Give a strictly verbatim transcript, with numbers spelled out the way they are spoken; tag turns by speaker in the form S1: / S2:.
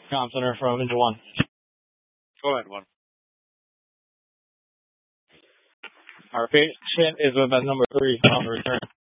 S1: Com Center from Engine One.
S2: Go ahead, one.
S1: Our patient is with bed number three on return.